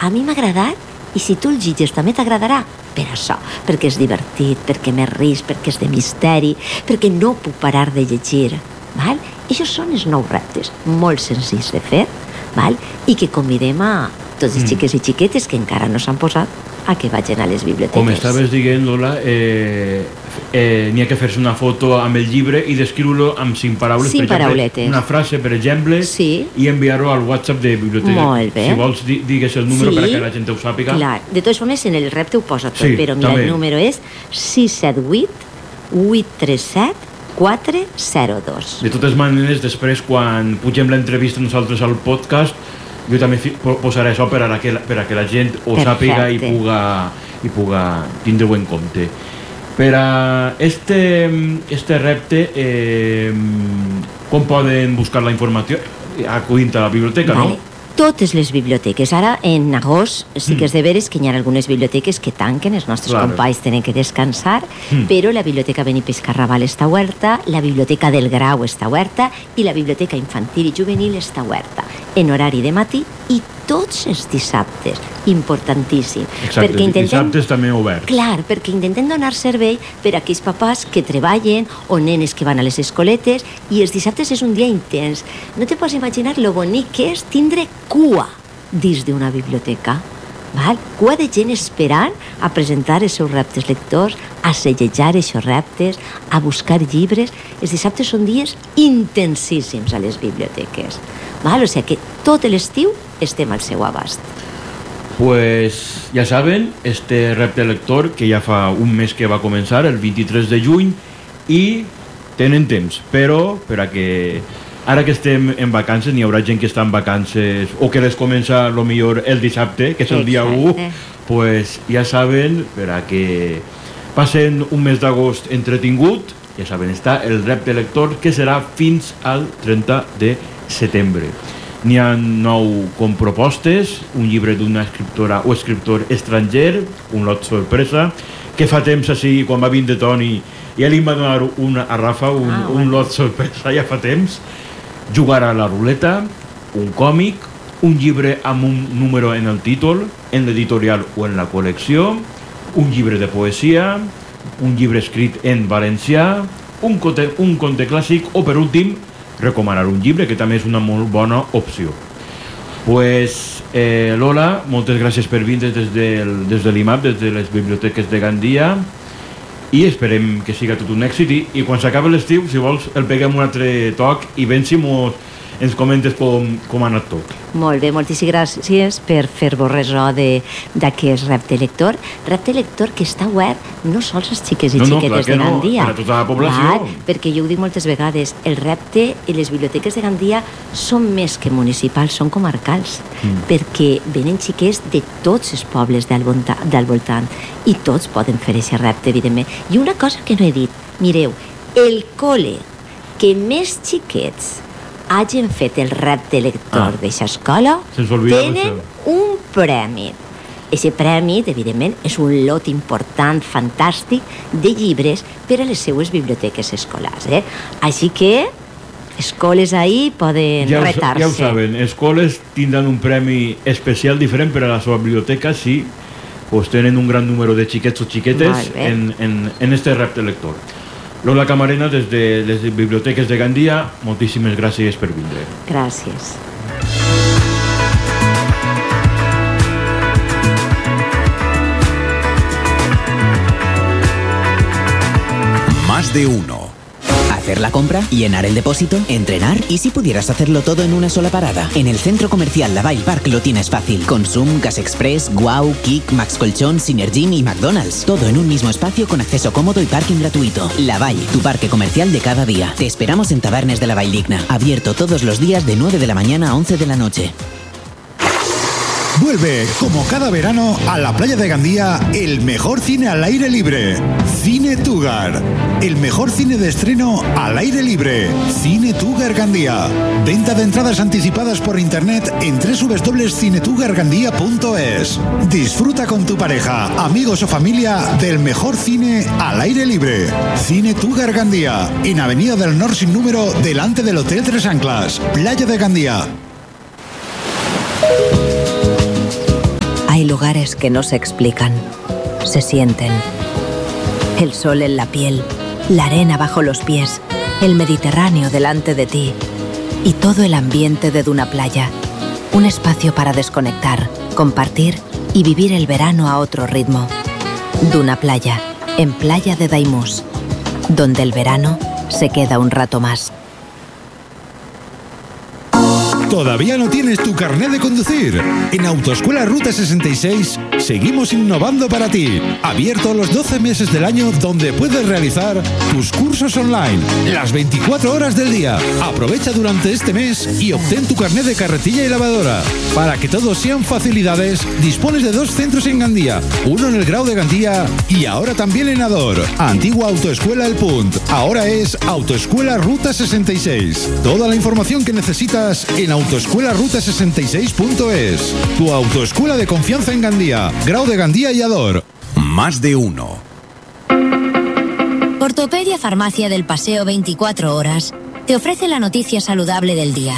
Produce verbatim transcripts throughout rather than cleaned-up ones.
a mi m'ha agradat, i si tu el llitges també t'agradarà, per això, perquè és divertit, perquè m'he risc, perquè és de misteri, perquè no puc parar de llegir, val? Això són els nous reptes, molt senzills de fer, val? I que convidem a tots els mm. xiques i xiquetes que encara no s'han posat a que vagin a les biblioteques. Com estaves dient, Lola, eh, eh, n'hi ha que fer-se una foto amb el llibre i descriure-lo amb cinc paraules, cinc per exemple, parauletes. Una frase, per exemple, sí. i enviar-ho al WhatsApp de biblioteca. Molt bé. Si vols, digues el número sí. perquè la gent ho sàpiga. Clar, de totes formes, en el repte ho posa tot, sí, però mira, també. El número és sis set vuit vuit tres set quatre zero dos. De totes maneres, després, quan pugem l'entrevista nosaltres al podcast, jo també posaré això per a que, per a que la gent ho Perfecte. sàpiga i puga, i puga tindre-ho en compte. Per a este, este repte, eh, com poden buscar la informació? Acudint a la biblioteca, vale. no? Totes les biblioteques. Ara, en agost, sí que és de veres que hi ha algunes biblioteques que tanquen, els nostres claro. companys tenen que descansar, mm. però la biblioteca Benipesca Raval està oberta, la biblioteca del Grau està oberta i la biblioteca infantil i juvenil està oberta, en horari de matí i tots els dissabtes. Importantíssim. Exacte, perquè intentem... dissabtes també obert. Clar, perquè intentem donar servei per a aquells papàs que treballen o nenes que van a les escoletes i els dissabtes és un dia intens. No te pots imaginar lo bonic que és tindre cua dins d'una biblioteca. Val? Cua de gent esperant a presentar els seus reptes lectors, a sellejar aquests reptes, a buscar llibres. Els dissabtes són dies intensíssims a les biblioteques. Val? O sigui que tot l'estiu estem al seu abast. Pues ja saben, este repte lector que ja fa un mes que va començar, el vint-i-tres de juny, i tenen temps, però per a que ara que estem en vacances, n'hi haurà gent que està en vacances o que les comença lo millor el dissabte, que és el dia u, pues ja saben, per a que passen un mes d'agost entretingut, ja saben, està el repte lector que serà fins al trenta de setembre. N'hi ha nou com propostes, un llibre d'una escriptora o escriptor estranger, un lot sorpresa, que fa temps així, quan va vindre Toni, ja li va donar una a Rafa, un, ah, un lot sorpresa, ja fa temps, jugar a la ruleta, un còmic, un llibre amb un número en el títol, en l'editorial o en la col·lecció, un llibre de poesia, un llibre escrit en valencià, un conte, un conte clàssic o, per últim, recomanar un llibre, que també és una molt bona opció. Pues, eh, Lola, moltes gràcies per vindre des, del, des de l'I M A P, des de les biblioteques de Gandia, i esperem que siga tot un èxit, i, i quan s'acabi l'estiu, si vols, el peguem un altre toc i ben si mos, ens comentes com, com ha anat tot. Molt bé, moltíssimes gràcies per fer-vos ressò d'aquest repte lector. Repte lector que està obert no sols als xiques i no, no, xiquetes de Gandia. No, per a tota la població. Val? Perquè jo ho dic moltes vegades, el repte i les biblioteques de Gandia són més que municipals, són comarcals, mm. perquè venen xiquets de tots els pobles del voltant, del voltant i tots poden fer aquest repte, evidentment. I una cosa que no he dit, mireu, el col·le que més xiquets hagin fet el repte lector ah. d'aquesta escola, tenen un premi. Aquest premi, evidentment, és un lot important, fantàstic, de llibres per a les seues biblioteques escolars. Eh? Així que, escoles ahí poden ja retar-se. Ja ho saben, escoles tindran un premi especial diferent per a la seva biblioteca si pues, tenen un gran número de xiquets o xiquetes en, en, en este repte lector. Lola Camarena, des de les biblioteques de Gandia, moltíssimes gràcies per vindre. Gràcies. Más de uno. Hacer la compra, llenar el depósito, entrenar y si pudieras hacerlo todo en una sola parada. En el centro comercial Lavalle Park lo tienes fácil. Consum, Gas Express, Guau, Kik, Max Colchón, Synergym y McDonald's. Todo en un mismo espacio con acceso cómodo y parking gratuito. Lavalle, tu parque comercial de cada día. Te esperamos en Tabernes de la Valldigna. Abierto todos los días de nueve de la mañana a once de la noche. Vuelve, como cada verano, a la playa de Gandía, el mejor cine al aire libre. Cine Tugar. El mejor cine de estreno al aire libre. Cine Tugar Gandía. Venta de entradas anticipadas por internet en doble u doble u doble u punto cine tugar gandía punto es. Disfruta con tu pareja, amigos o familia del mejor cine al aire libre. Cine Tugar Gandía. En Avenida del Nord sin número, delante del Hotel Tres Anclas. Playa de Gandía. lugares que no se explican, se sienten. El sol en la piel, la arena bajo los pies, el Mediterráneo delante de ti y todo el ambiente de Duna Playa. Un espacio para desconectar, compartir y vivir el verano a otro ritmo. Duna Playa, en Playa de Daimús, donde el verano se queda un rato más. ¿Todavía no tienes tu carnet de conducir? En Autoescuela Ruta sesenta y seis seguimos innovando para ti. Abierto los doce meses del año, donde puedes realizar tus cursos online las veinticuatro horas del día. Aprovecha durante este mes y obtén tu carnet de carretilla y lavadora. Para que todos sean facilidades, dispones de dos centros en Gandía, uno en el Grau de Gandía y ahora también en Ador. Antigua Autoescuela El Punt, ahora es Autoescuela Ruta sesenta y seis. Toda la información que necesitas en autoescuela ruta sesenta y seis punto es. Tu autoescuela de confianza en Gandía, Grau de Gandía y Ador. Más de uno. Ortopedia Farmacia del Paseo veinticuatro horas te ofrece la noticia saludable del día.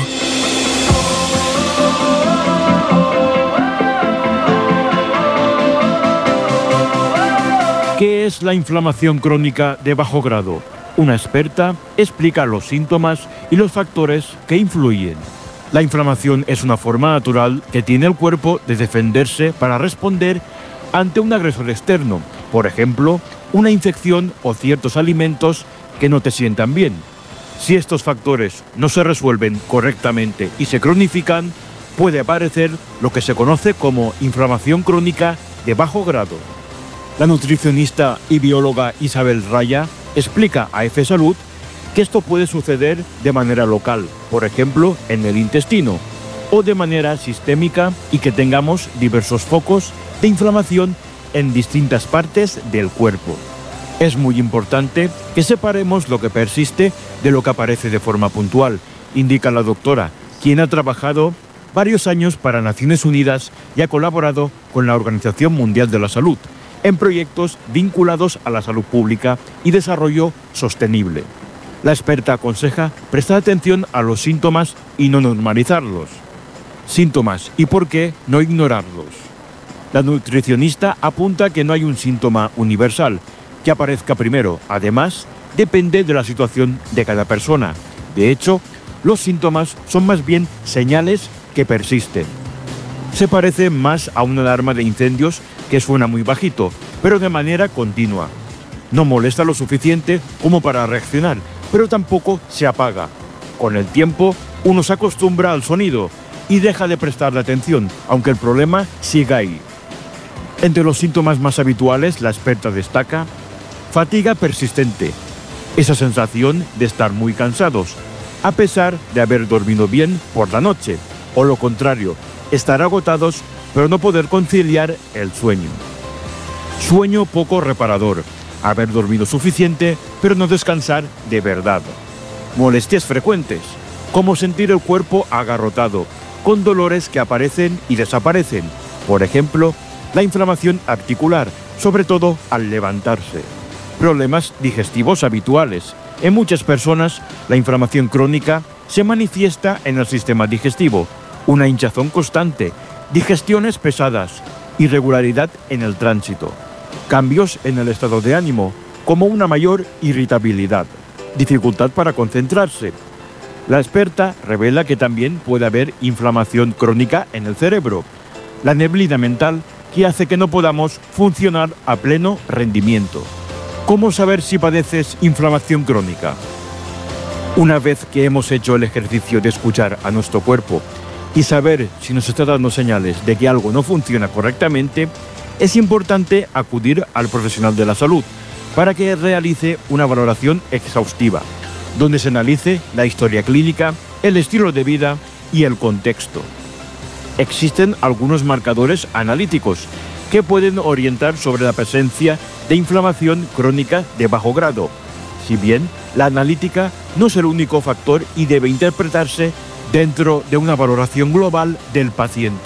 ¿Qué es la inflamación crónica de bajo grado? Una experta explica los síntomas y los factores que influyen. La inflamación es una forma natural que tiene el cuerpo de defenderse para responder ante un agresor externo, por ejemplo, una infección o ciertos alimentos que no te sientan bien. Si estos factores no se resuelven correctamente y se cronifican, puede aparecer lo que se conoce como inflamación crónica de bajo grado. La nutricionista y bióloga Isabel Raya explica a F Salud que esto puede suceder de manera local, por ejemplo, en el intestino, o de manera sistémica y que tengamos diversos focos de inflamación en distintas partes del cuerpo. Es muy importante que separemos lo que persiste de lo que aparece de forma puntual, indica la doctora, quien ha trabajado varios años para Naciones Unidas y ha colaborado con la Organización Mundial de la Salud en proyectos vinculados a la salud pública y desarrollo sostenible. La experta aconseja prestar atención a los síntomas y no normalizarlos. Síntomas y por qué no ignorarlos. La nutricionista apunta que no hay un síntoma universal que aparezca primero. Además, depende de la situación de cada persona. De hecho, los síntomas son más bien señales que persisten. Se parece más a una alarma de incendios que suena muy bajito, pero de manera continua. No molesta lo suficiente como para reaccionar, pero tampoco se apaga. Con el tiempo, uno se acostumbra al sonido y deja de prestarle atención, aunque el problema siga ahí. Entre los síntomas más habituales, la experta destaca fatiga persistente, esa sensación de estar muy cansados, a pesar de haber dormido bien por la noche, o lo contrario, estar agotados pero no poder conciliar el sueño. Sueño poco reparador, haber dormido suficiente pero no descansar de verdad. Molestias frecuentes, como sentir el cuerpo agarrotado, con dolores que aparecen y desaparecen, por ejemplo, la inflamación articular, sobre todo al levantarse. Problemas digestivos habituales. En muchas personas, la inflamación crónica se manifiesta en el sistema digestivo, una hinchazón constante, digestiones pesadas, irregularidad en el tránsito, cambios en el estado de ánimo, como una mayor irritabilidad, dificultad para concentrarse. La experta revela que también puede haber inflamación crónica en el cerebro, la neblina mental que hace que no podamos funcionar a pleno rendimiento. ¿Cómo saber si padeces inflamación crónica? Una vez que hemos hecho el ejercicio de escuchar a nuestro cuerpo y saber si nos está dando señales de que algo no funciona correctamente, es importante acudir al profesional de la salud para que realice una valoración exhaustiva, donde se analice la historia clínica, el estilo de vida y el contexto. Existen algunos marcadores analíticos que pueden orientar sobre la presencia de inflamación crónica de bajo grado, si bien la analítica no es el único factor y debe interpretarse dentro de una valoración global del paciente.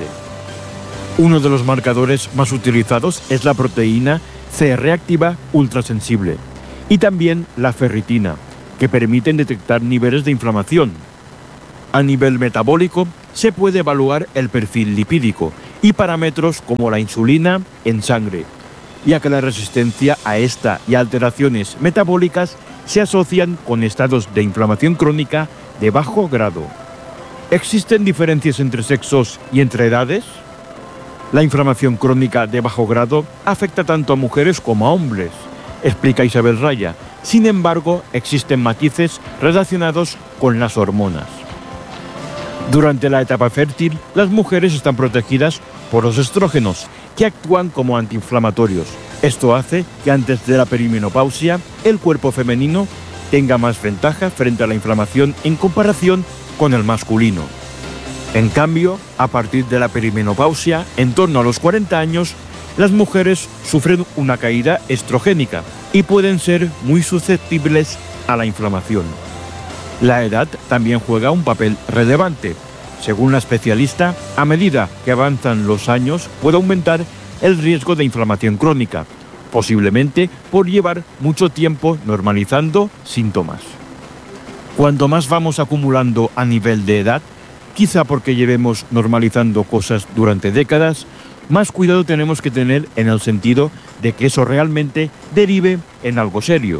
Uno de los marcadores más utilizados es la proteína C reactiva ultrasensible y también la ferritina, que permiten detectar niveles de inflamación. A nivel metabólico, se puede evaluar el perfil lipídico, y parámetros como la insulina en sangre, ya que la resistencia a esta y alteraciones metabólicas se asocian con estados de inflamación crónica de bajo grado. ¿Existen diferencias entre sexos y entre edades? La inflamación crónica de bajo grado afecta tanto a mujeres como a hombres, explica Isabel Raya. Sin embargo, existen matices relacionados con las hormonas. Durante la etapa fértil, las mujeres están protegidas por los estrógenos, que actúan como antiinflamatorios. Esto hace que antes de la perimenopausia, el cuerpo femenino tenga más ventaja frente a la inflamación en comparación con el masculino. En cambio, a partir de la perimenopausia, en torno a los cuarenta años, las mujeres sufren una caída estrogénica y pueden ser muy susceptibles a la inflamación. La edad también juega un papel relevante. Según la especialista, a medida que avanzan los años puede aumentar el riesgo de inflamación crónica, posiblemente por llevar mucho tiempo normalizando síntomas. Cuanto más vamos acumulando a nivel de edad, quizá porque llevemos normalizando cosas durante décadas, más cuidado tenemos que tener en el sentido de que eso realmente derive en algo serio.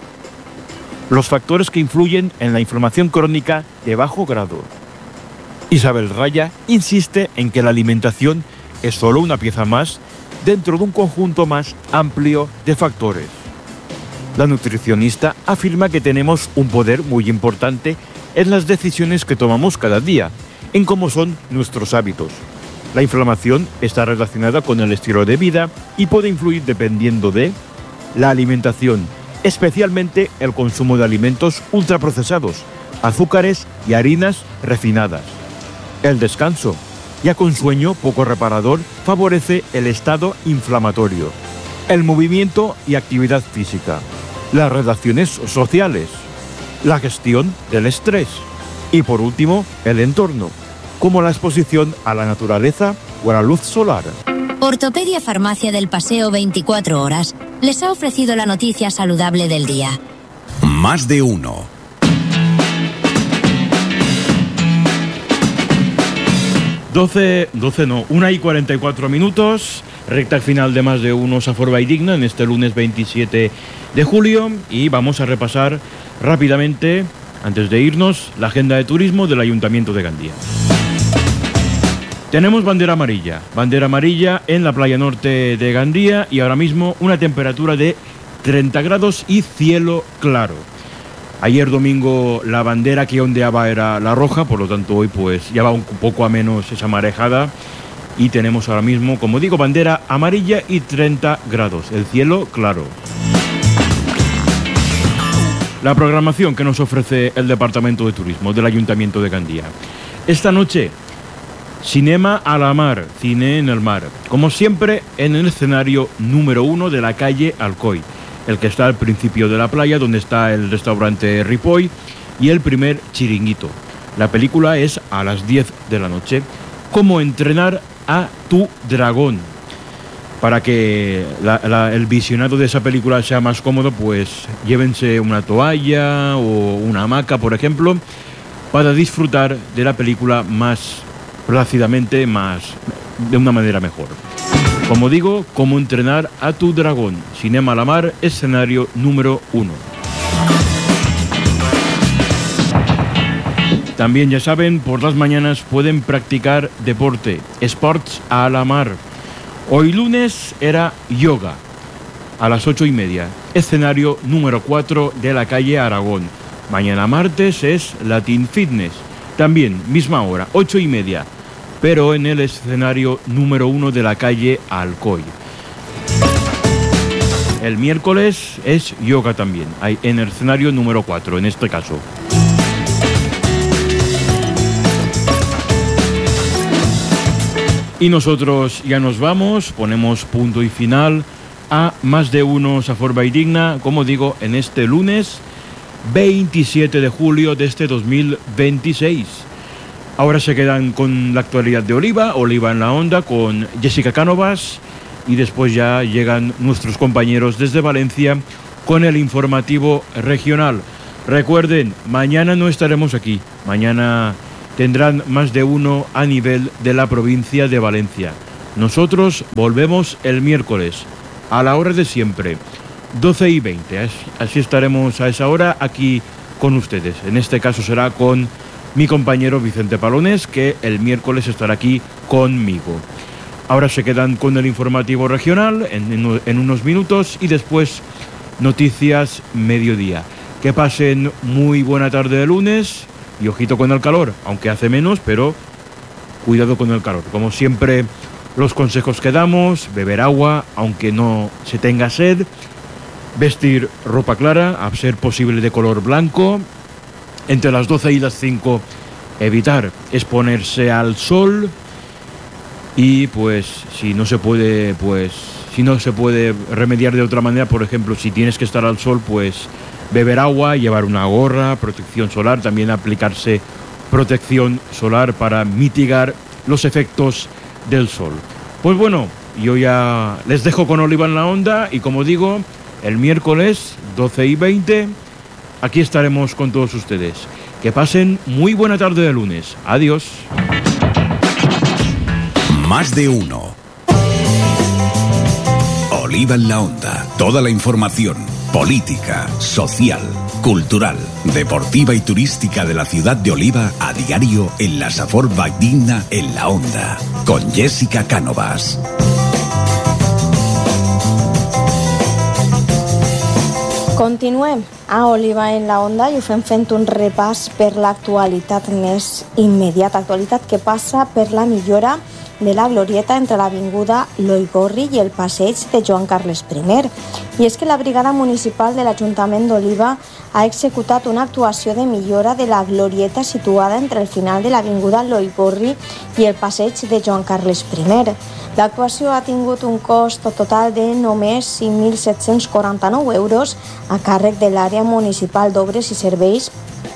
Los factores que influyen en la inflamación crónica de bajo grado. Isabel Raya insiste en que la alimentación es solo una pieza más dentro de un conjunto más amplio de factores. La nutricionista afirma que tenemos un poder muy importante en las decisiones que tomamos cada día, en cómo son nuestros hábitos. La inflamación está relacionada con el estilo de vida y puede influir dependiendo de la alimentación, especialmente el consumo de alimentos ultraprocesados, azúcares y harinas refinadas. El descanso, ya con sueño poco reparador, favorece el estado inflamatorio. El movimiento y actividad física. Las relaciones sociales. La gestión del estrés. Y por último, el entorno, como la exposición a la naturaleza o a la luz solar. Ortopedia Farmacia del Paseo veinticuatro horas les ha ofrecido la noticia saludable del día. Más de uno. doce, doce no, una y cuarenta y cuatro minutos, recta final de Más de uno Saforba y Digna en este lunes veintisiete de julio, y vamos a repasar rápidamente, antes de irnos, la agenda de turismo del Ayuntamiento de Gandía. Tenemos bandera amarilla, bandera amarilla en la playa norte de Gandía y ahora mismo una temperatura de treinta grados y cielo claro. Ayer domingo la bandera que ondeaba era la roja, por lo tanto hoy pues ya va un poco a menos esa marejada y tenemos ahora mismo, como digo, bandera amarilla y treinta grados, el cielo claro. La programación que nos ofrece el Departamento de Turismo del Ayuntamiento de Gandía. Esta noche, Cinema a la Mar, cine en el mar, como siempre en el escenario número uno de la calle Alcoy, el que está al principio de la playa, donde está el restaurante Ripoll y el primer chiringuito. La película es a las diez de la noche. Cómo entrenar a tu dragón. Para que la, la, el visionado de esa película sea más cómodo, pues llévense una toalla o una hamaca, por ejemplo, para disfrutar de la película más plácidamente, más, de una manera mejor. Como digo, cómo entrenar a tu dragón. Cinema a la Mar, escenario número uno. También, ya saben, por las mañanas pueden practicar deporte, sports a la mar. Hoy lunes era yoga, a las ocho y media, escenario número cuatro de la calle Aragón. Mañana martes es Latin Fitness, también misma hora, ocho y media, pero en el escenario número uno de la calle Alcoy. El miércoles es yoga también, hay en el escenario número cuatro en este caso. Y nosotros ya nos vamos, ponemos punto y final a Más de uno Saforba y Digna, como digo, en este lunes veintisiete de julio de este dos mil veintiséis. Ahora se quedan con la actualidad de Oliva, Oliva en la Onda, con Jessica Cánovas, y después ya llegan nuestros compañeros desde Valencia con el informativo regional. Recuerden, mañana no estaremos aquí, mañana tendrán Más de uno a nivel de la provincia de Valencia. Nosotros volvemos el miércoles a la hora de siempre, doce y veinte. Así estaremos a esa hora aquí con ustedes. En este caso será con mi compañero Vicente Palones, que el miércoles estará aquí conmigo. Ahora se quedan con el informativo regional en, en, en unos minutos y después noticias mediodía. Que pasen muy buena tarde de lunes y ojito con el calor, aunque hace menos, pero cuidado con el calor. Como siempre, los consejos que damos: beber agua aunque no se tenga sed, vestir ropa clara, a ser posible de color blanco, entre las doce y las cinco evitar exponerse al sol. Y pues si no se puede, pues si no se puede remediar de otra manera, por ejemplo, si tienes que estar al sol, pues beber agua, llevar una gorra, protección solar, también aplicarse protección solar para mitigar los efectos del sol. Pues bueno, yo ya les dejo con Oliva en la Onda y, como digo, el miércoles doce y veinte aquí estaremos con todos ustedes. Que pasen muy buena tarde de lunes. Adiós. Más de uno. Oliva en la Onda. Toda la información política, social, cultural, deportiva y turística de la ciudad de Oliva a diario en la Safor Valldigna en la Onda. Con Jessica Cánovas. Continuem a Oliva en la Onda i ho fem fent un repàs per l'actualitat més immediata, actualitat que passa per la millora de la glorieta entre l'avinguda Loigorri i el passeig de Joan Carles primer. I és que la brigada municipal de l'Ajuntament d'Oliva ha executat una actuació de millora de la glorieta situada entre el final de l'avinguda Loigorri i el passeig de Joan Carles primer. L'actuació ha tingut un cost total de només cinc mil set-cents quaranta-nou euros a càrrec de l'àrea municipal d'obres i serveis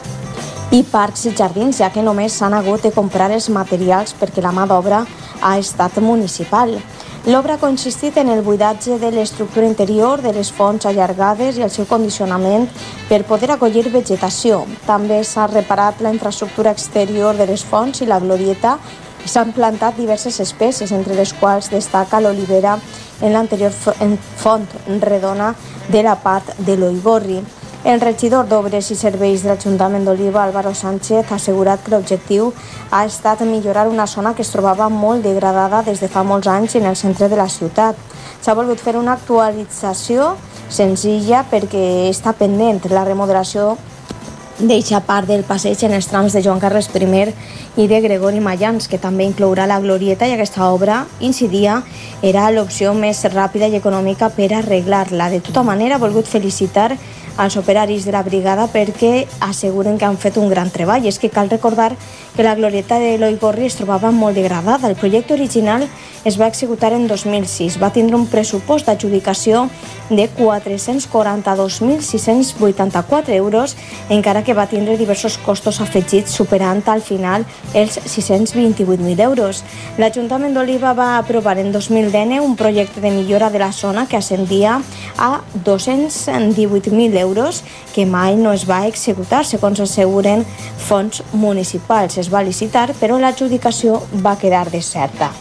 i parcs i jardins, ja que només s'han hagut de comprar els materials perquè la mà d'obra ha estat municipal. L'obra ha consistit en el buidatge de l'estructura interior, de les fonts allargades i el seu condicionament per poder acollir vegetació. També s'ha reparat la infraestructura exterior de les fonts i la glorieta i s'han plantat diverses espècies, entre les quals destaca l'olivera en l'anterior font redona de la part de l'Oigorri. El regidor d'Obres i Serveis de l'Ajuntament d'Oliva, Álvaro Sánchez, ha assegurat que l'objectiu ha estat millorar una zona que es trobava molt degradada des de fa molts anys en el centre de la ciutat. S'ha volgut fer una actualització senzilla perquè està pendent la remodelació d'eixa part del passeig en els trams de Joan Carles primer i de Gregori Mayans, que també inclourà la glorieta, i aquesta obra, incidia, era l'opció més ràpida i econòmica per arreglar-la. De tota manera, ha volgut felicitar als operaris de la brigada perquè asseguren que han fet un gran treball. És que cal recordar que la glorieta de l'Oigorri es trobava molt degradada. El projecte original es va executar en dos mil sis. Va tindre un pressupost d'adjudicació de quatre-cents quaranta-dos mil sis-cents vuitanta-quatre euros, encara que va tindre diversos costos afegits, superant al final els sis-cents vint-i-vuit mil euros. L'Ajuntament d'Oliva va aprovar en dos mil dinou un projecte de millora de la zona que ascendia a dos-cents divuit mil euros, que mai no es va executar, segons asseguren fons municipals. Es va licitar, però l'adjudicació va quedar deserta.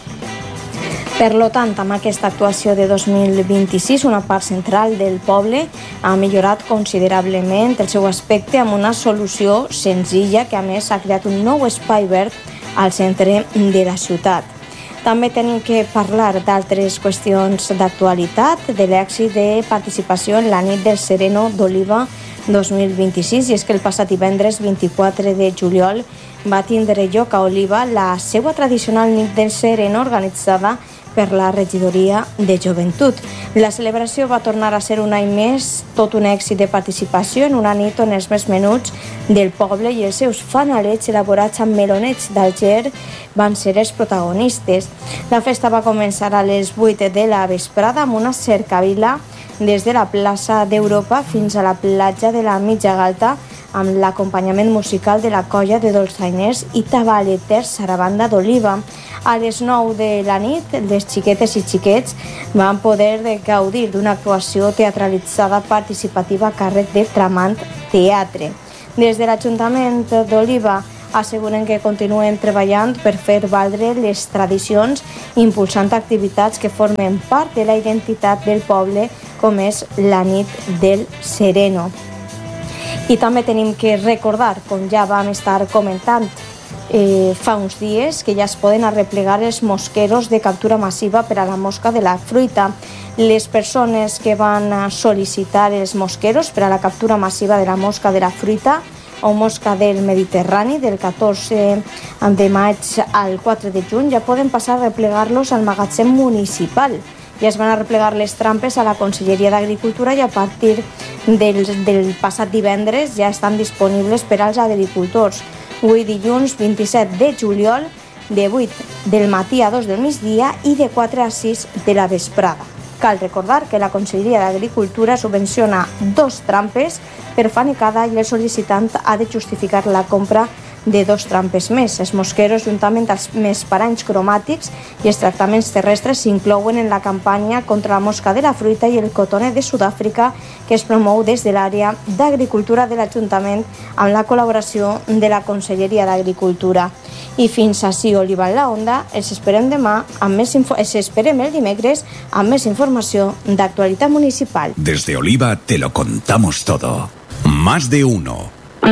Per tant, amb aquesta actuació de dos mil vint-i-sis, una part central del poble ha millorat considerablement el seu aspecte amb una solució senzilla que, a més, ha creat un nou espai verd al centre de la ciutat. També tenim que parlar d'altres qüestions d'actualitat, de l'èxit de participació en la nit del Sereno d'Oliva dos mil vint-i-sis, i és que el passat divendres vint-i-quatre de juliol va tindre lloc a Oliva la seva tradicional nit del Sereno organitzada per la regidoria de joventut. La celebració va tornar a ser un any més tot un èxit de participació en una nit on els més menuts del poble i els seus fanalets elaborats amb melonets d'Alger van ser els protagonistes. La festa va començar a les vuit de la vesprada amb una cercavila des de la plaça d'Europa fins a la platja de la Mitja Galta, amb l'acompanyament musical de la colla de dolçainers i tabaleters Sarabanda d'Oliva. A les nou de la nit, les xiquetes i xiquets van poder gaudir d'una actuació teatralitzada participativa a càrrec de Tramant Teatre. Des de l'Ajuntament d'Oliva asseguren que continuen treballant per fer valdre les tradicions, impulsant activitats que formen part de la identitat del poble, com és la nit del Sereno. I també tenim que recordar, com ja vam estar comentant eh, fa uns dies, que ja es poden arreplegar els mosqueros de captura massiva per a la mosca de la fruita. Les persones que van sol·licitar els mosqueros per a la captura massiva de la mosca de la fruita o mosca del Mediterrani del catorze de maig al quatre de juny ja poden passar a replegar-los al magatzem municipal. Ja es van a replegar les trampes a la Conselleria d'Agricultura i a partir del, del passat divendres ja estan disponibles per als agricultors. Avui dilluns vint-i-set de juliol de vuit del matí a dos del migdia i de quatre a sis de la vesprada. Cal recordar que la Conselleria d'Agricultura subvenciona dos trampes per fanicada i el sol·licitant ha de justificar la compra de dos trampes més. Els mosqueros, juntament als més paranys cromàtics i els tractaments terrestres, s'inclouen en la campanya contra la mosca de la fruita i el cotone de Sud-àfrica que es promou des de l'àrea d'Agricultura de l'Ajuntament amb la col·laboració de la Conselleria d'Agricultura. I fins així Oliva en la Onda, els esperem demà amb més info... els esperem el dimecres amb més informació d'actualitat municipal. Desde Oliva te lo contamos todo. Más de uno.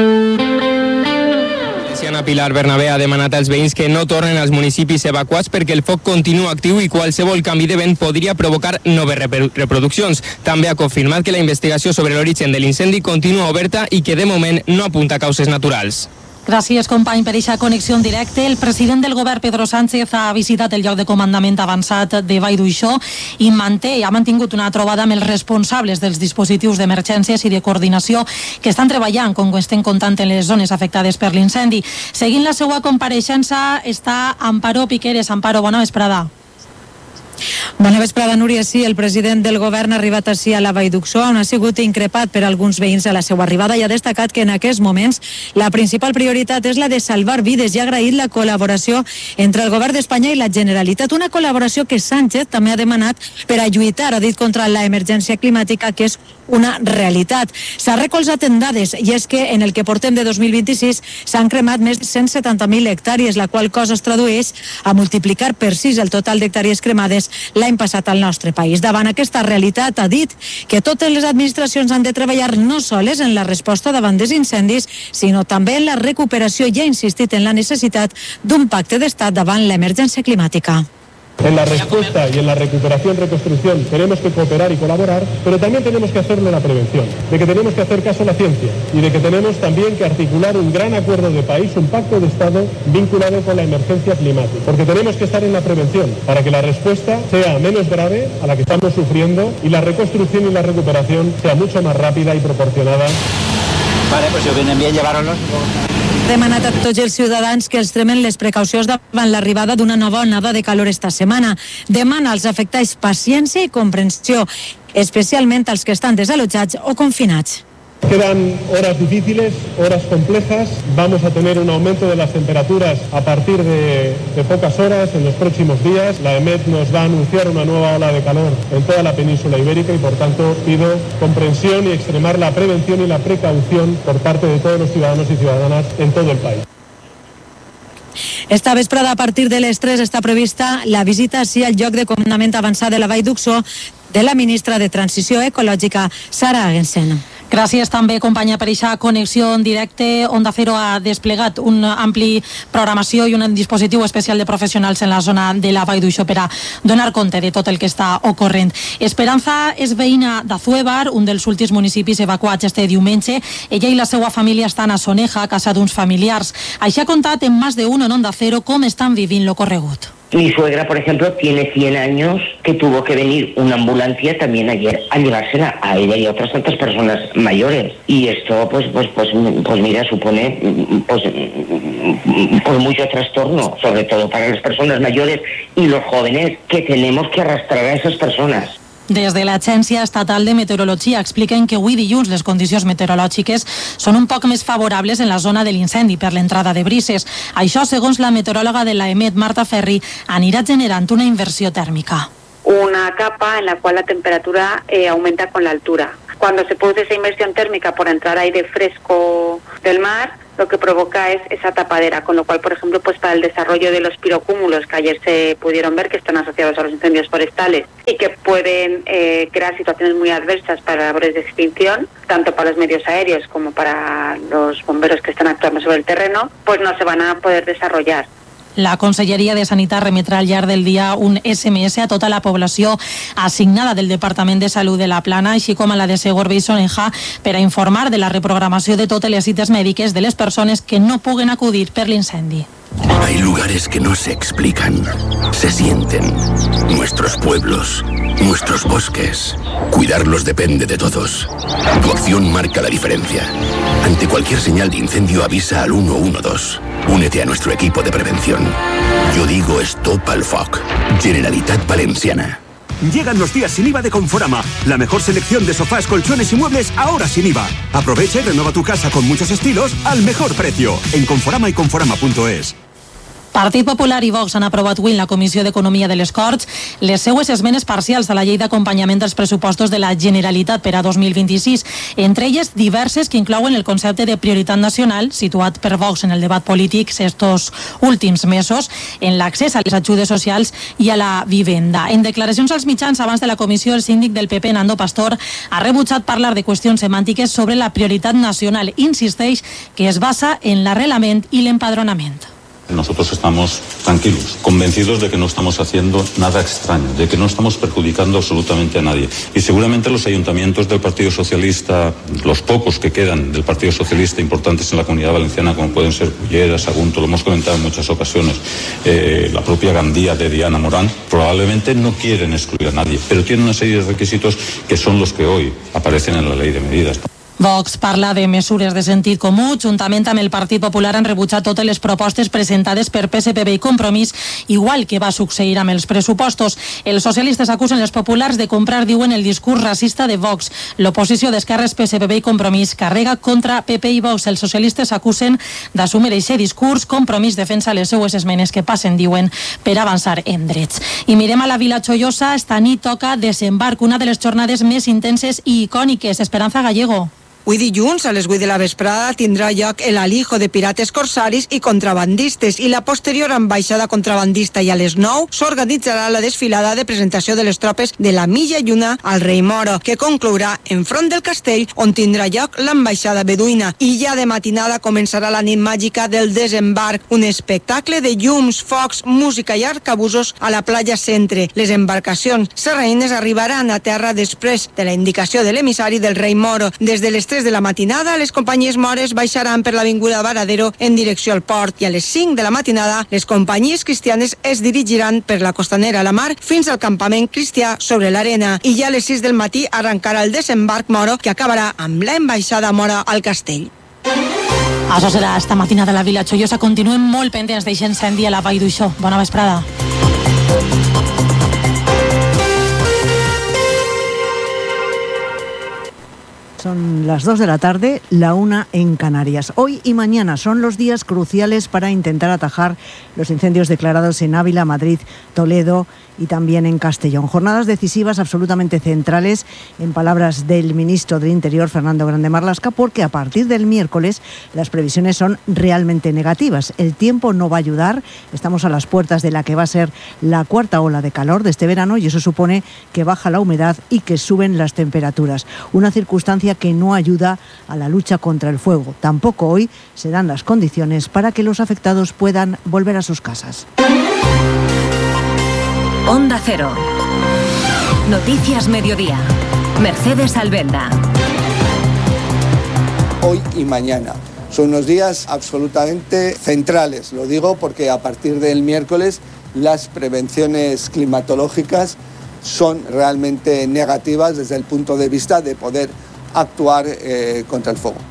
Ana Pilar Bernabé ha demanat als veïns que no tornen als municipis evacuats perquè el foc continua actiu i qualsevol canvi de vent podria provocar noves reproduccions. També ha confirmat que la investigació sobre l'origen de l'incendi continua oberta i que de moment no apunta a causes naturals. Gràcies, company, per aquesta connexió en directe. El president del govern, Pedro Sánchez, ha visitat el lloc de comandament avançat de Vall d'Uixó i manté, ha mantingut una trobada amb els responsables dels dispositius d'emergències i de coordinació que estan treballant, com ho estem contant, en les zones afectades per l'incendi. Seguint la seva compareixença està Amparo Piqueres. Amparo, bona vesprada. Bona vesprada, Núria. Sí, el president del govern ha arribat així a la Vall d'Uixó, on ha sigut increpat per alguns veïns a la seva arribada i ha destacat que en aquests moments la principal prioritat és la de salvar vides i ha agraït la col·laboració entre el govern d'Espanya i la Generalitat. Una col·laboració que Sánchez també ha demanat per a lluitar, ha dit, contra la emergència climàtica, que és una realitat. S'ha recolzat en dades i és que en el que portem de dos mil vint-i-sis s'han cremat més de cent setanta mil hectàrees, la qual cosa es tradueix a multiplicar per sis el total d'hectàrees cremades l'any passat al nostre país. Davant aquesta realitat ha dit que totes les administracions han de treballar no soles en la resposta davant dels incendis, sinó també en la recuperació i ha insistit en la necessitat d'un pacte d'estat davant l'emergència climàtica. En la respuesta y en la recuperación, reconstrucción, tenemos que cooperar y colaborar, pero también tenemos que hacerlo en la prevención, de que tenemos que hacer caso a la ciencia y de que tenemos también que articular un gran acuerdo de país, un pacto de Estado vinculado con la emergencia climática, porque tenemos que estar en la prevención para que la respuesta sea menos grave a la que estamos sufriendo y la reconstrucción y la recuperación sea mucho más rápida y proporcionada. Vale, pues si vienen bien, llevároslos. Ha demanat a tots els ciutadans que extremen les precaucions davant l'arribada d'una nova onada de calor esta setmana. Demana als afectats paciència i comprensió, especialment als que estan desallotjats o confinats. Quedan horas difíciles, horas complejas. Vamos a tener un aumento de las temperaturas a partir de, de pocas horas en los próximos días. La EMET nos va a anunciar una nueva ola de calor en toda la península ibérica y, por tanto, pido comprensión y extremar la prevención y la precaución por parte de todos los ciudadanos y ciudadanas en todo el país. Esta vesprada, a partir de les tres, està prevista la visita així al lloc de comandament avançat de la Vall d'Uixó de la ministra de Transició Ecològica, Sara Agensen. Gràcies també, companya, per aquesta connexió en directe. Onda Cero ha desplegat una ampli programació i un dispositiu especial de professionals en la zona de la Vall d'Uixó per a donar compte de tot el que està ocorrent. Esperanza és veïna d'Azuévar, un dels últims municipis evacuats este diumenge. Ella i la seva família estan a Soneja, a casa d'uns familiars. Així ha contat en Más de Uno en Onda Cero com estan vivint lo corregut. Mi suegra, por ejemplo, tiene cien años, que tuvo que venir una ambulancia también ayer a llevársela a ella y a otras tantas personas mayores. Y esto, pues, pues, pues, pues mira, supone pues, pues mucho trastorno, sobre todo para las personas mayores y los jóvenes, que tenemos que arrastrar a esas personas. Des de l'Agència Estatal de Meteorologia expliquen que avui dilluns les condicions meteorològiques són un poc més favorables en la zona de l'incendi per l'entrada de brises. Això, segons la meteoròloga de la EMET, Marta Ferri, anirà generant una inversió tèrmica. Una capa en la cual la temperatura eh, aumenta con la altura. Cuando se produce esa inmersión térmica por entrar aire fresco del mar, lo que provoca es esa tapadera, con lo cual, por ejemplo, pues para el desarrollo de los pirocúmulos que ayer se pudieron ver, que están asociados a los incendios forestales y que pueden eh, crear situaciones muy adversas para labores de extinción, tanto para los medios aéreos como para los bomberos que están actuando sobre el terreno, pues no se van a poder desarrollar. La Conselleria de Sanitat remetrà al llarg del dia un esse eme esse a tota la població assignada del Departament de Salut de la Plana, així com a la de Segorbe i Soneja, per a informar de la reprogramació de totes les cites mèdiques de les persones que no puguen acudir per l'incendi. Hay lugares que no se explican, se sienten. Nuestros pueblos, nuestros bosques. Cuidarlos depende de todos. Tu acción marca la diferencia. Ante cualquier señal de incendio avisa al uno uno dos. Únete a nuestro equipo de prevención. Yo digo stop al foc. Generalitat Valenciana. Llegan los días sin I V A de Conforama. La mejor selección de sofás, colchones y muebles ahora sin I V A. Aprovecha y renueva tu casa con muchos estilos al mejor precio. En Conforama y Conforama punto es. Partit Popular i Vox han aprovat avui en la Comissió d'Economia de les Corts les seues esmenes parcials a la llei d'acompanyament dels pressupostos de la Generalitat per a dos mil vint-i-sis, entre elles diverses que inclouen el concepte de prioritat nacional, situat per Vox en el debat polític estos últims mesos, en l'accés a les ajudes socials i a la vivenda. En declaracions als mitjans abans de la comissió, el síndic del P P, Nando Pastor, ha rebutjat parlar de qüestions semàntiques sobre la prioritat nacional. Insisteix que es basa en l'arrelament i l'empadronament. Nosotros estamos tranquilos, convencidos de que no estamos haciendo nada extraño, de que no estamos perjudicando absolutamente a nadie. Y seguramente los ayuntamientos del Partido Socialista, los pocos que quedan del Partido Socialista importantes en la Comunidad Valenciana, como pueden ser Cullera, Sagunto, lo hemos comentado en muchas ocasiones, eh, la propia Gandía de Diana Morán, probablemente no quieren excluir a nadie, pero tienen una serie de requisitos que son los que hoy aparecen en la ley de medidas. Vox parla de mesures de sentit comú. Juntament amb el Partit Popular han rebutjat totes les propostes presentades per P S P B i Compromís, igual que va succeir amb els pressupostos. Els socialistes acusen els populars de comprar, diuen, el discurs racista de Vox. L'oposició d'Esquerres, P S P B i Compromís carrega contra P P i Vox. Els socialistes acusen d'assumir aquest discurs. Compromís defensa les seues esmenes que passen, diuen, per avançar en drets. I mirem a la Vila Joiosa. Esta nit toca Desembarc, una de les jornades més intenses i icòniques. Esperanza Gallego. Avui dilluns, a les vuit de la vesprada, tindrà lloc el alijo de pirates corsaris i contrabandistes i la posterior ambaixada contrabandista, i a les nou s'organitzarà la desfilada de presentació de les tropes de la Milla Lluna al Rei Moro, que conclourà enfront del castell, on tindrà lloc l'ambaixada beduïna. I ja de matinada començarà la nit màgica del Desembarc, un espectacle de llums, focs, música i arcabusos a la platja Centre. Les embarcacions sarraïnes arribaran a terra després de la indicació de l'emissari del Rei Moro. Des de les tres de la matinada, les companyies mores baixaran per l'avinguda Varadero en direcció al port, i a les cinc de la matinada les companyies cristianes es dirigiran per la costanera a la mar fins al campament cristià sobre l'arena, i ja a les sis del matí arrencarà el Desembarc Moro, que acabarà amb la embaixada mora al castell. Això serà esta matinada a la Vila Joiosa. Continuem molt pendents d'aquest incendi a la Vall d'Uixó. Bona vesprada. Son las dos de la tarde, la una en Canarias. Hoy y mañana son los días cruciales para intentar atajar los incendios declarados en Ávila, Madrid, Toledo y también en Castellón. Jornadas decisivas absolutamente centrales, en palabras del ministro del Interior, Fernando Grande Marlaska, porque a partir del miércoles las previsiones son realmente negativas. El tiempo no va a ayudar. Estamos a las puertas de la que va a ser la cuarta ola de calor de este verano, y eso supone que baja la humedad y que suben las temperaturas. Una circunstancia que no ayuda a la lucha contra el fuego. Tampoco hoy se dan las condiciones para que los afectados puedan volver a sus casas. Onda Cero. Noticias Mediodía. Mercedes Albenda. Hoy y mañana son unos días absolutamente centrales. Lo digo porque a partir del miércoles las prevenciones climatológicas son realmente negativas desde el punto de vista de poder actuar eh, contra el fuego.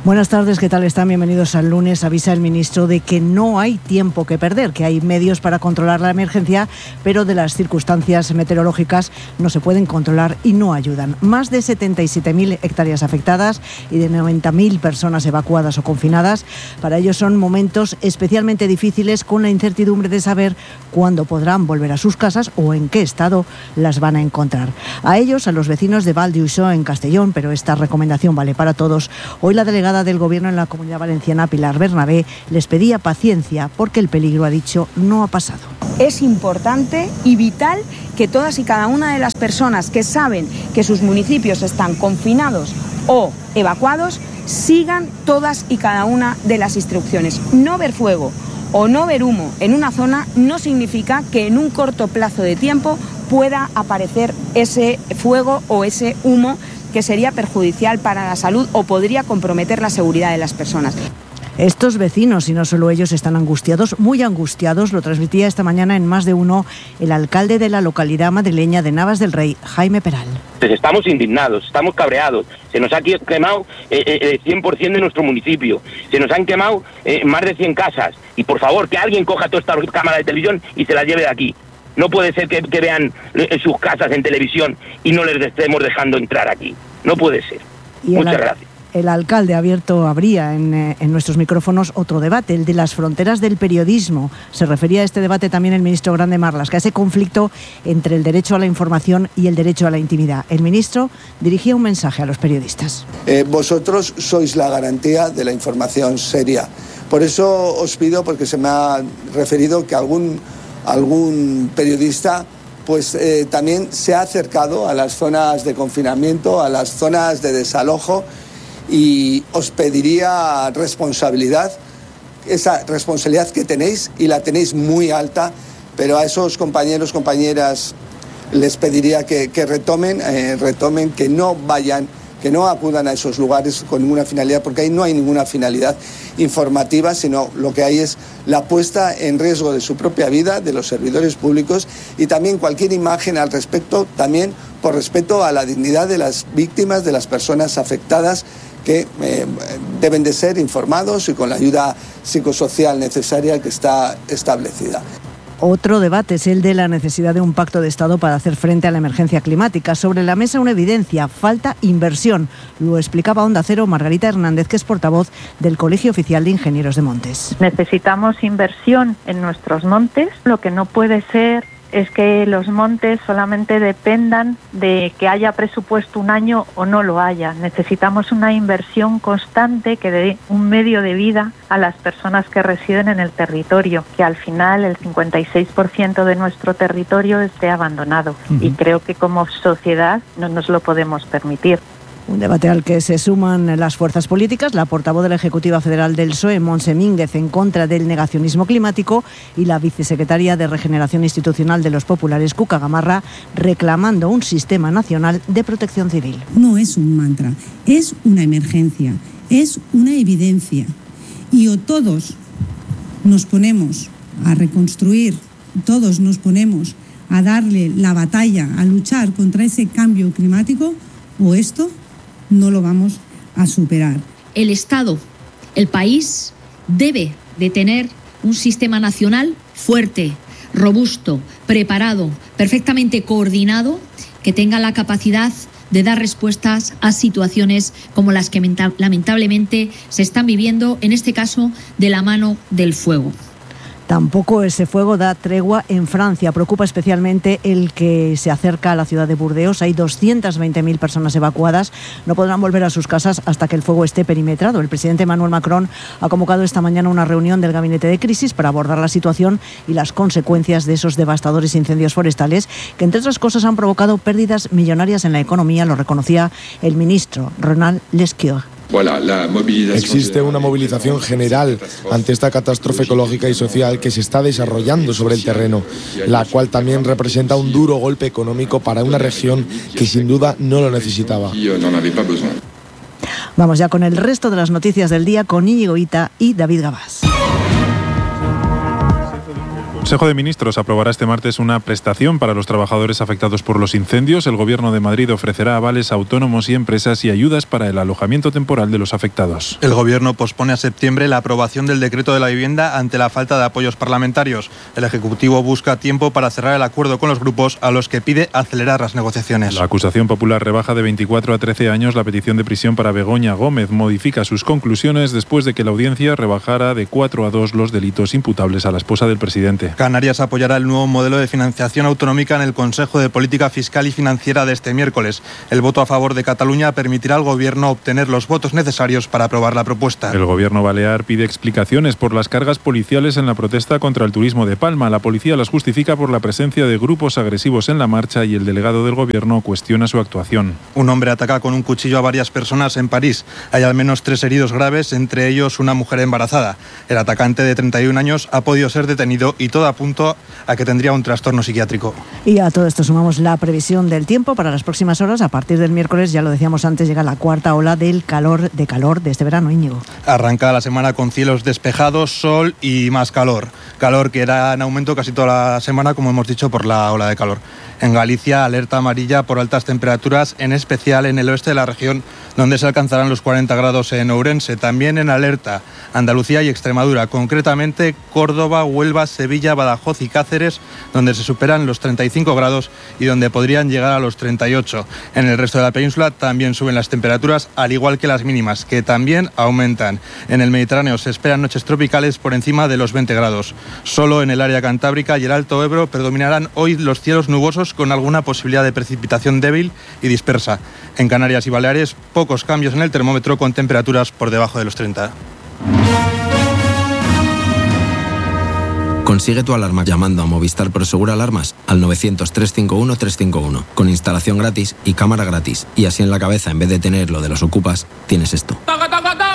Buenas tardes, ¿qué tal están? Bienvenidos al lunes. Avisa el ministro de que no hay tiempo que perder, que hay medios para controlar la emergencia, pero de las circunstancias meteorológicas no se pueden controlar y no ayudan. Más de setenta y siete mil hectáreas afectadas y de noventa mil personas evacuadas o confinadas. Para ellos son momentos especialmente difíciles, con la incertidumbre de saber cuándo podrán volver a sus casas o en qué estado las van a encontrar. A ellos, a los vecinos de Val d'Uixó en Castellón, pero esta recomendación vale para todos. Hoy la delegada del Gobierno en la Comunidad Valenciana, Pilar Bernabé, les pedía paciencia porque el peligro, ha dicho, no ha pasado. Es importante y vital que todas y cada una de las personas que saben que sus municipios están confinados o evacuados sigan todas y cada una de las instrucciones. No ver fuego o no ver humo en una zona no significa que en un corto plazo de tiempo pueda aparecer ese fuego o ese humo que sería perjudicial para la salud o podría comprometer la seguridad de las personas. Estos vecinos, y no solo ellos, están angustiados, muy angustiados. Lo transmitía esta mañana en Más de Uno el alcalde de la localidad madrileña de Navas del Rey, Jaime Peral. Estamos indignados, estamos cabreados. Se nos ha quemado eh, el cien por ciento de nuestro municipio. Se nos han quemado eh, más de cien casas. Y por favor, que alguien coja todas estas cámaras de televisión y se las lleve de aquí. No puede ser que, que vean sus casas en televisión y no les estemos dejando entrar aquí. No puede ser. Muchas gracias. El alcalde ha abierto, abría en, en nuestros micrófonos otro debate, el de las fronteras del periodismo. Se refería a este debate también el ministro Grande Marlaska, a ese conflicto entre el derecho a la información y el derecho a la intimidad. El ministro dirigía un mensaje a los periodistas. Eh, vosotros sois la garantía de la información seria. Por eso os pido, porque se me ha referido que algún, algún periodista pues eh, también se ha acercado a las zonas de confinamiento, a las zonas de desalojo, y os pediría responsabilidad, esa responsabilidad que tenéis, y la tenéis muy alta, pero a esos compañeros, compañeras, les pediría que, que retomen, eh, retomen, que no vayan, que no acudan a esos lugares con ninguna finalidad, porque ahí no hay ninguna finalidad informativa, sino lo que hay es la puesta en riesgo de su propia vida, de los servidores públicos, y también cualquier imagen al respecto, también por respeto a la dignidad de las víctimas, de las personas afectadas, que eh, deben de ser informados y con la ayuda psicosocial necesaria que está establecida. Otro debate es el de la necesidad de un pacto de Estado para hacer frente a la emergencia climática. Sobre la mesa una evidencia: falta inversión. Lo explicaba Onda Cero Margarita Hernández, que es portavoz del Colegio Oficial de Ingenieros de Montes. Necesitamos inversión en nuestros montes. Lo que no puede ser es que los montes solamente dependan de que haya presupuesto un año o no lo haya. Necesitamos una inversión constante que dé un medio de vida a las personas que residen en el territorio, que al final el cincuenta y seis por ciento de nuestro territorio esté abandonado. Uh-huh. Y creo que como sociedad no nos lo podemos permitir. Un debate al que se suman las fuerzas políticas, la portavoz de la Ejecutiva Federal del P S O E, Montse Mínguez, en contra del negacionismo climático, y la vicesecretaria de Regeneración Institucional de los Populares, Cuca Gamarra, reclamando un sistema nacional de protección civil. No es un mantra, es una emergencia, es una evidencia. Y o todos nos ponemos a reconstruir, todos nos ponemos a darle la batalla, a luchar contra ese cambio climático, o esto no lo vamos a superar. El Estado, el país, debe de tener un sistema nacional fuerte, robusto, preparado, perfectamente coordinado, que tenga la capacidad de dar respuestas a situaciones como las que lamentablemente se están viviendo, en este caso de la mano del fuego. Tampoco ese fuego da tregua en Francia. Preocupa especialmente el que se acerca a la ciudad de Burdeos. Hay doscientas veinte mil personas evacuadas. No podrán volver a sus casas hasta que el fuego esté perimetrado. El presidente Emmanuel Macron ha convocado esta mañana una reunión del gabinete de crisis para abordar la situación y las consecuencias de esos devastadores incendios forestales, que entre otras cosas han provocado pérdidas millonarias en la economía. Lo reconocía el ministro Ronald Lescure. Existe una movilización general ante esta catástrofe ecológica y social que se está desarrollando sobre el terreno, la cual también representa un duro golpe económico para una región que sin duda no lo necesitaba. Vamos ya con el resto de las noticias del día con Íñigo Ita y David Gabás. El Consejo de Ministros aprobará este martes una prestación para los trabajadores afectados por los incendios. El Gobierno de Madrid ofrecerá avales a autónomos y empresas y ayudas para el alojamiento temporal de los afectados. El Gobierno pospone a septiembre la aprobación del decreto de la vivienda ante la falta de apoyos parlamentarios. El Ejecutivo busca tiempo para cerrar el acuerdo con los grupos, a los que pide acelerar las negociaciones. La acusación popular rebaja de veinticuatro a trece años la petición de prisión para Begoña Gómez. Modifica sus conclusiones después de que la audiencia rebajara de cuatro a dos los delitos imputables a la esposa del presidente. Canarias apoyará el nuevo modelo de financiación autonómica en el Consejo de Política Fiscal y Financiera de este miércoles. El voto a favor de Cataluña permitirá al Gobierno obtener los votos necesarios para aprobar la propuesta. El Gobierno balear pide explicaciones por las cargas policiales en la protesta contra el turismo de Palma. La policía las justifica por la presencia de grupos agresivos en la marcha y el delegado del Gobierno cuestiona su actuación. Un hombre ataca con un cuchillo a varias personas en París. Hay al menos tres heridos graves, entre ellos una mujer embarazada. El atacante de treinta y un años ha podido ser detenido y todo apunta a que tendría un trastorno psiquiátrico. Y a todo esto sumamos la previsión del tiempo para las próximas horas. A partir del miércoles, ya lo decíamos antes, llega la cuarta ola del calor de calor de este verano, Íñigo. Arranca la semana con cielos despejados, sol y más calor. Calor que irá en aumento casi toda la semana, como hemos dicho, por la ola de calor. En Galicia, alerta amarilla por altas temperaturas, en especial en el oeste de la región, donde se alcanzarán los cuarenta grados en Ourense. También en alerta Andalucía y Extremadura, concretamente Córdoba, Huelva, Sevilla, Badajoz y Cáceres, donde se superan los treinta y cinco grados y donde podrían llegar a los treinta y ocho. En el resto de la península también suben las temperaturas, al igual que las mínimas, que también aumentan. En el Mediterráneo se esperan noches tropicales por encima de los veinte grados. Solo en el área cantábrica y el Alto Ebro predominarán hoy los cielos nubosos con alguna posibilidad de precipitación débil y dispersa. En Canarias y Baleares, pocos cambios en el termómetro con temperaturas por debajo de los treinta. Consigue tu alarma llamando a Movistar Prosegur Alarmas al novecientos, trescientos cincuenta y uno, trescientos cincuenta y uno, con instalación gratis y cámara gratis. Y así en la cabeza, en vez de tener lo de los ocupas, tienes esto. ¡Taca, taca, taca!